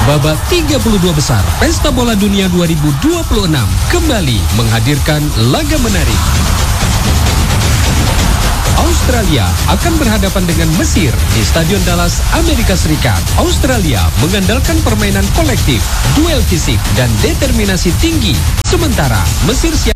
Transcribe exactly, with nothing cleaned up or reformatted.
Babak tiga puluh dua besar Pesta Bola Dunia dua ribu dua puluh enam kembali menghadirkan laga menarik. Australia akan berhadapan dengan Mesir di Stadion Dallas, Amerika Serikat. Australia mengandalkan permainan kolektif, duel fisik, dan determinasi tinggi. Sementara Mesir siap